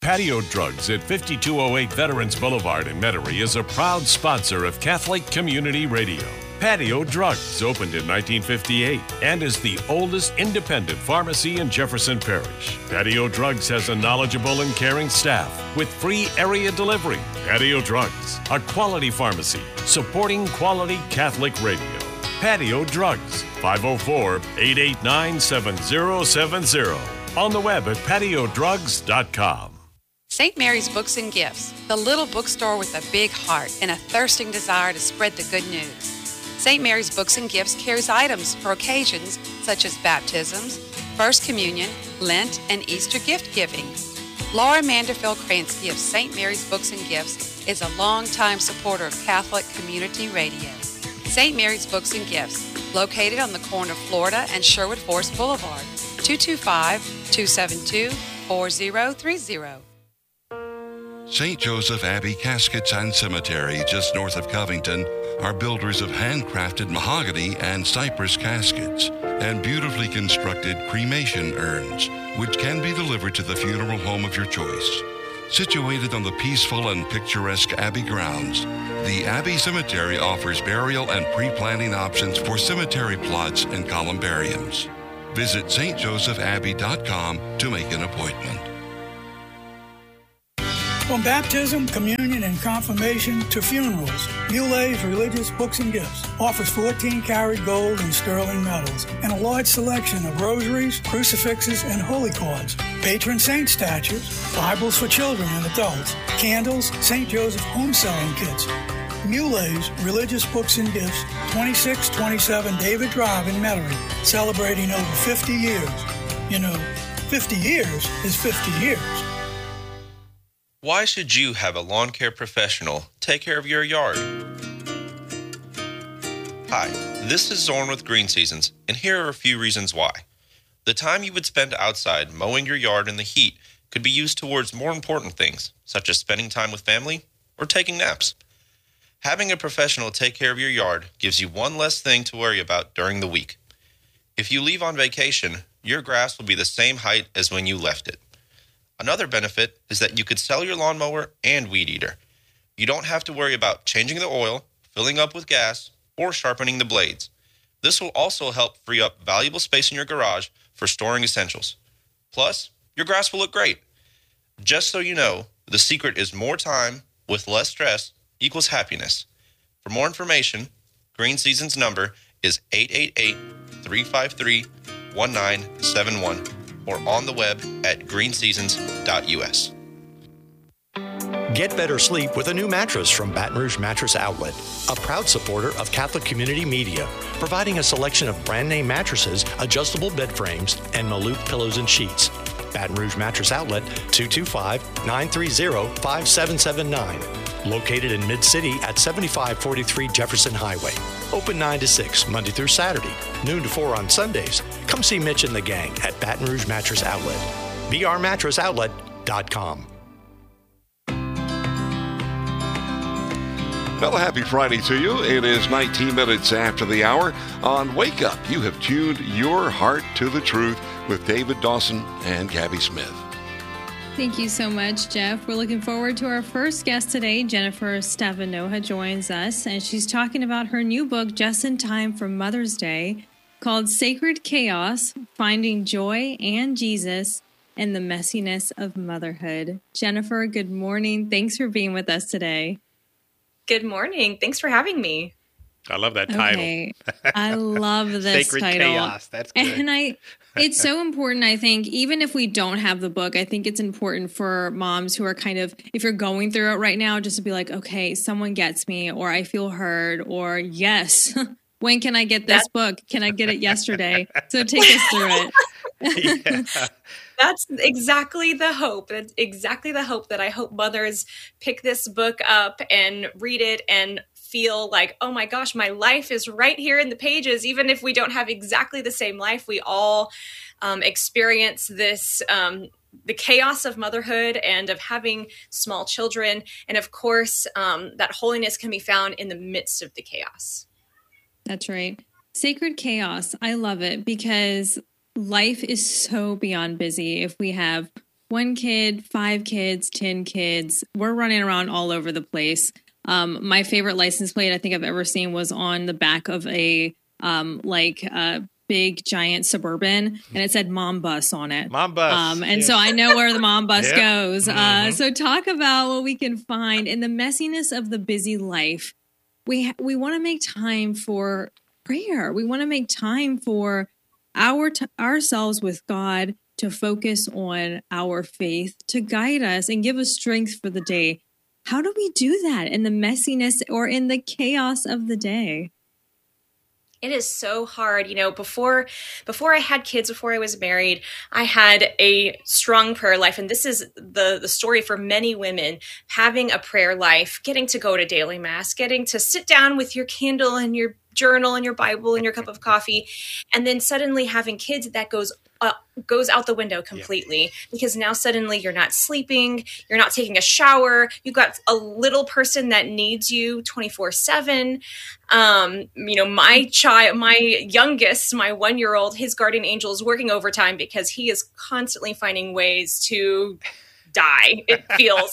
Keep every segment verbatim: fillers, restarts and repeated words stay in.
Patio Drugs at fifty-two oh eight Veterans Boulevard in Metairie is a proud sponsor of Catholic Community Radio. Patio Drugs opened in nineteen fifty-eight and is the oldest independent pharmacy in Jefferson Parish. Patio Drugs has a knowledgeable and caring staff with free area delivery. Patio Drugs, a quality pharmacy supporting quality Catholic radio. Patio Drugs, five oh four, eight eight nine, seven oh seven oh. On the web at patio drugs dot com. Saint Mary's Books and Gifts, the little bookstore with a big heart and a thirsting desire to spread the good news. Saint Mary's Books and Gifts carries items for occasions such as baptisms, First Communion, Lent, and Easter gift giving. Laura Manderfield Kransky of Saint Mary's Books and Gifts is a longtime supporter of Catholic Community Radio. Saint Mary's Books and Gifts, located on the corner of Florida and Sherwood Forest Boulevard, two two five, two seven two, four oh three oh. Saint Joseph Abbey Caskets and Cemetery, just north of Covington, are builders of handcrafted mahogany and cypress caskets and beautifully constructed cremation urns, which can be delivered to the funeral home of your choice. Situated on the peaceful and picturesque Abbey grounds, the Abbey Cemetery offers burial and pre-planning options for cemetery plots and columbariums. Visit S T Joseph Abbey dot com to make an appointment. From baptism, communion, and confirmation to funerals, Mulet's Religious Books and Gifts offers fourteen karat gold and sterling medals and a large selection of rosaries, crucifixes, and holy cards, patron saint statues, Bibles for children and adults, candles, Saint Joseph home selling kits. Mulet's Religious Books and Gifts, twenty-six twenty-seven David Drive in Metairie, celebrating over fifty years. You know, fifty years is fifty years. Why should you have a lawn care professional take care of your yard? Hi, this is Zorn with Green Seasons, and here are a few reasons why. The time you would spend outside mowing your yard in the heat could be used towards more important things, such as spending time with family or taking naps. Having a professional take care of your yard gives you one less thing to worry about during the week. If you leave on vacation, your grass will be the same height as when you left it. Another benefit is that you could sell your lawnmower and weed eater. You don't have to worry about changing the oil, filling up with gas, or sharpening the blades. This will also help free up valuable space in your garage for storing essentials. Plus, your grass will look great. Just so you know, the secret is more time with less stress equals happiness. For more information, Green Season's number is eight eight eight, three five three, one nine seven one. or on the web at green seasons dot u s. Get better sleep with a new mattress from Baton Rouge Mattress Outlet, a proud supporter of Catholic Community Media, providing a selection of brand name mattresses, adjustable bed frames, and Maloof pillows and sheets. Baton Rouge Mattress Outlet, two two five, nine three zero, five seven seven nine. Located in Mid-City at seventy-five forty-three Jefferson Highway. Open nine to six, Monday through Saturday, noon to four on Sundays. Come see Mitch and the gang at Baton Rouge Mattress Outlet. b r mattress outlet dot com. Well, happy Friday to you. It is nineteen minutes after the hour. On Wake Up, you have tuned your heart to the truth with David Dawson and Gabby Smith. Thank you so much, Jeff. We're looking forward to our first guest today. Jennifer Stavanoha joins us, and she's talking about her new book, just in time for Mother's Day, called Sacred Chaos, Finding Joy and Jesus in the Messiness of Motherhood. Jennifer, good morning. Thanks for being with us today. Good morning. Thanks for having me. I love that title. Okay. I love this Sacred title. Chaos. That's good. And I, it's so important, I think, even if we don't have the book, I think it's important for moms who are kind of, if you're going through it right now, just to be like, okay, someone gets me, or I feel heard, or yes, when can I get this That's- book? Can I get it yesterday? So take us through it. Yeah. That's exactly the hope. That's exactly the hope that I hope mothers pick this book up and read it and feel like, oh my gosh, my life is right here in the pages. Even if we don't have exactly the same life, we all um, experience this, um, the chaos of motherhood and of having small children. And of course, um, that holiness can be found in the midst of the chaos. That's right. Sacred chaos. I love it because life is so beyond busy. If we have one kid, five kids, ten kids. We're running around all over the place. Um, my favorite license plate I think I've ever seen was on the back of a um, like a big giant Suburban, and it said "Mom Bus" on it. Mom Bus. Um, and yes. so I know where the Mom Bus Yep. goes. Mm-hmm. Uh, so talk about what we can find in the messiness of the busy life. We ha- we want to make time for prayer. We want to make time for our t- ourselves with God, to focus on our faith, to guide us and give us strength for the day. How do we do that in the messiness or in the chaos of the day? It is so hard. You know, before before I had kids, before I was married, I had a strong prayer life. And this is the, the story for many women, having a prayer life, getting to go to daily mass, getting to sit down with your candle and your journal and your Bible and your cup of coffee, and then suddenly having kids, that goes uh, goes out the window completely. Yeah. Because now suddenly you're not sleeping, you're not taking a shower, you've got a little person that needs you twenty-four seven. Um, you know, my child, my youngest, my one-year-old, his guardian angel is working overtime because he is constantly finding ways to die, it feels.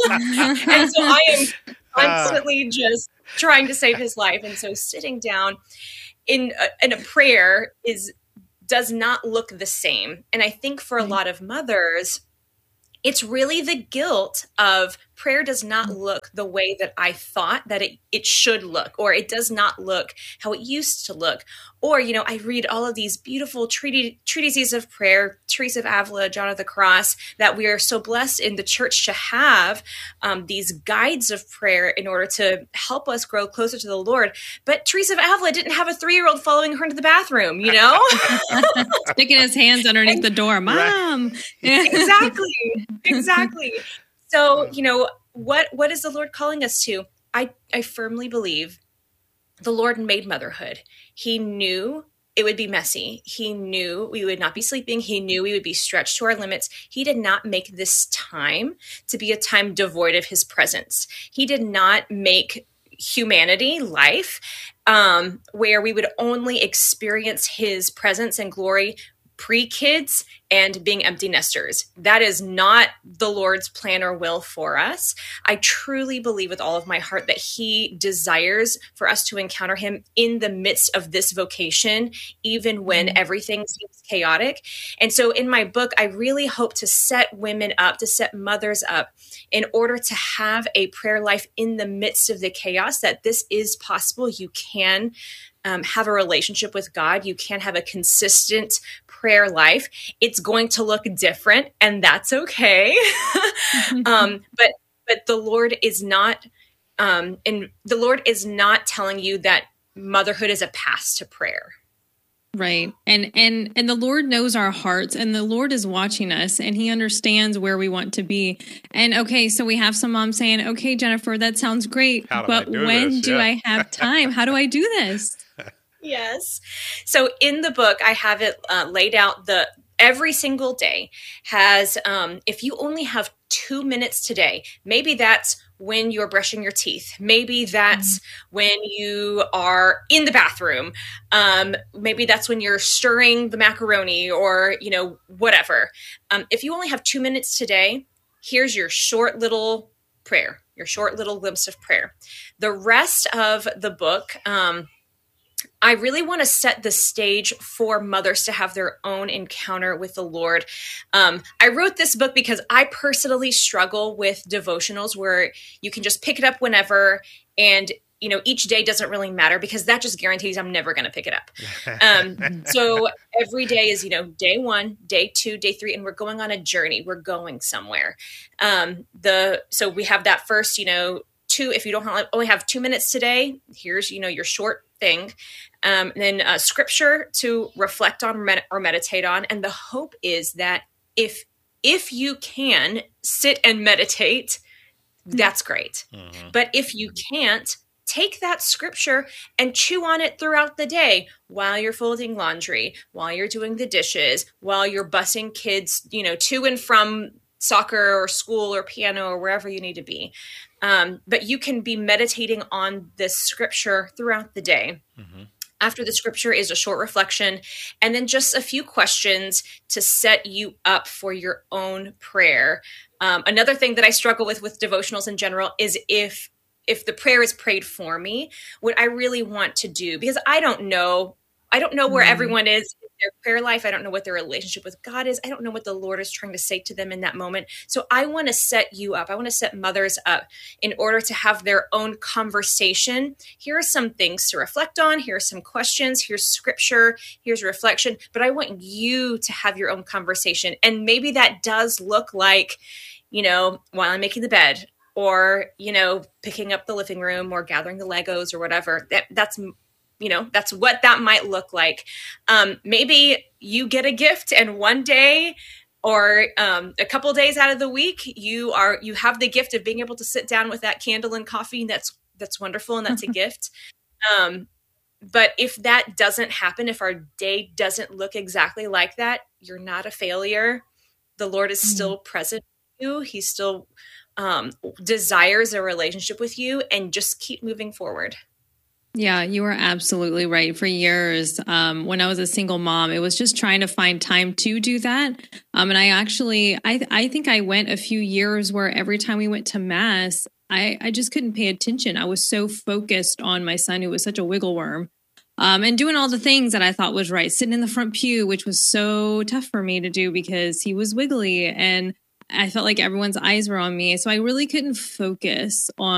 And so I am constantly just trying to save his life. And so sitting down in a, in a prayer is does not look the same. And I think for a lot of mothers, it's really the guilt of prayer does not look the way that I thought that it, it should look, or it does not look how it used to look. Or, you know, I read all of these beautiful treati- treatises of prayer, Teresa of Avila, John of the Cross, that we are so blessed in the church to have um, these guides of prayer in order to help us grow closer to the Lord. But Teresa of Avila didn't have a three-year-old following her into the bathroom, you know? Sticking his hands underneath and, the door. Mom! Exactly. Exactly. So, you know, what what is the Lord calling us to? I, I firmly believe the Lord made motherhood. He knew it would be messy. He knew we would not be sleeping. He knew we would be stretched to our limits. He did not make this time to be a time devoid of his presence. He did not make humanity, life, um, where we would only experience his presence and glory pre-kids and being empty nesters. That is not the Lord's plan or will for us. I truly believe with all of my heart that he desires for us to encounter him in the midst of this vocation, even when mm-hmm. everything seems chaotic. And so in my book, I really hope to set women up, to set mothers up in order to have a prayer life in the midst of the chaos, that this is possible. You can Um, have a relationship with God. You can have a consistent prayer life. It's going to look different, and that's okay. um, but but the Lord is not, um, and the Lord is not telling you that motherhood is a pass to prayer. Right. And and and the Lord knows our hearts, and the Lord is watching us, and he understands where we want to be. And okay, so we have some moms saying, okay, Jennifer, that sounds great, but do when this? do yeah. I have time? How do I do this? Yes. So in the book, I have it uh, laid out. The every single day has, um, if you only have two minutes today, maybe that's when you're brushing your teeth. Maybe that's mm-hmm. when you are in the bathroom. Um, maybe that's when you're stirring the macaroni, or, you know, whatever. Um, if you only have two minutes today, here's your short little prayer, your short little glimpse of prayer. The rest of the book, um, I really want to set the stage for mothers to have their own encounter with the Lord. Um, I wrote this book because I personally struggle with devotionals where you can just pick it up whenever, and you know, each day doesn't really matter, because that just guarantees I'm never going to pick it up. Um, so every day is, you know, day one, day two, day three, and we're going on a journey. We're going somewhere. Um, the so we have that first, you know, two. If you don't have, only have two minutes today, here's, you know, your short thing. Um, and then uh, scripture to reflect on or, med- or meditate on. And the hope is that if if you can sit and meditate, that's great. Mm-hmm. But if you can't, take that scripture and chew on it throughout the day, while you're folding laundry, while you're doing the dishes, while you're busing kids, you know, to and from soccer or school or piano or wherever you need to be. Um, but you can be meditating on this scripture throughout the day. Mm-hmm. After the scripture is a short reflection, and then just a few questions to set you up for your own prayer. Um, another thing that I struggle with with devotionals in general is if if the prayer is prayed for me, what I really want to do, because I don't know, I don't know where mm. everyone is in their prayer life. I don't know what their relationship with God is. I don't know what the Lord is trying to say to them in that moment. So I want to set you up. I want to set mothers up in order to have their own conversation. Here are some things to reflect on. Here are some questions. Here's scripture. Here's reflection. But I want you to have your own conversation. And maybe that does look like, you know, while I'm making the bed, or, you know, picking up the living room or gathering the Legos or whatever. That that's You know, that's what that might look like. Um, maybe you get a gift and one day or um, a couple days out of the week, you are you have the gift of being able to sit down with that candle and coffee. And that's that's wonderful. And that's a gift. Um, but if that doesn't happen, if our day doesn't look exactly like that, you're not a failure. The Lord is mm-hmm. still present with you. He still um, desires a relationship with you, and just keep moving forward. Yeah, you are absolutely right. For years, um, when I was a single mom, it was just trying to find time to do that. Um, and I actually, I, I think I went a few years where every time we went to mass, I, I just couldn't pay attention. I was so focused on my son, who was such a wiggle worm, um, and doing all the things that I thought was right, sitting in the front pew, which was so tough for me to do because he was wiggly and I felt like everyone's eyes were on me. So I really couldn't focus on